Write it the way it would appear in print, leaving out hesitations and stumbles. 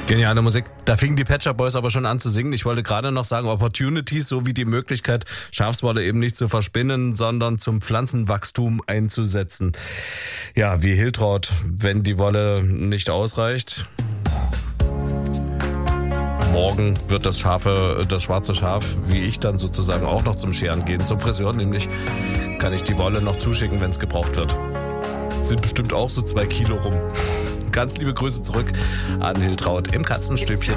Geniale Musik. Da fingen die Pet Shop Boys aber schon an zu singen. Ich wollte gerade noch sagen, Opportunities sowie die Möglichkeit, Schafswolle eben nicht zu verspinnen, sondern zum Pflanzenwachstum einzusetzen. Ja, wie Hiltraud, wenn die Wolle nicht ausreicht. Morgen wird das schwarze Schaf, wie ich dann sozusagen auch noch zum Scheren gehen, zum Friseur nämlich, kann ich die Wolle noch zuschicken, wenn es gebraucht wird. Sind bestimmt auch so 2 Kilo rum. Ganz liebe Grüße zurück an Hiltraud im Katzenstübchen.